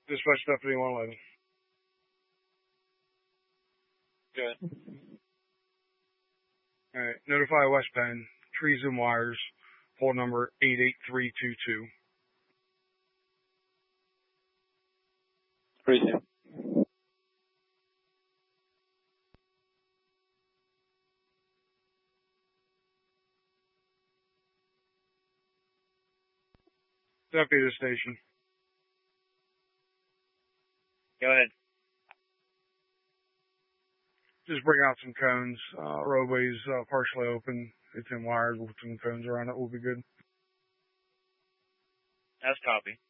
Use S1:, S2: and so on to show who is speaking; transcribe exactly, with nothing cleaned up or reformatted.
S1: Dispatch Deputy one eleven.
S2: Good.
S1: All right. Notify West Penn, trees and wires, pole number eight eight three two two.
S2: Appreciate it.
S1: Deputy to the station.
S2: Go ahead.
S1: Just bring out some cones. Uh, roadway's uh, partially open. It's in wires with some cones around it. Will be good.
S2: That's copy.